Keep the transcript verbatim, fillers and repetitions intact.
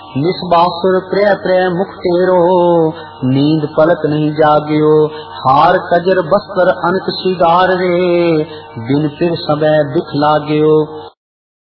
निस्बासुर प्रिय प्रिय मुख टेरो, नींद पलक नहीं जाग्यो। हार कजर बस्तर अनक श्रृंगार रे, बिन फिर समय दिख लाग्यो।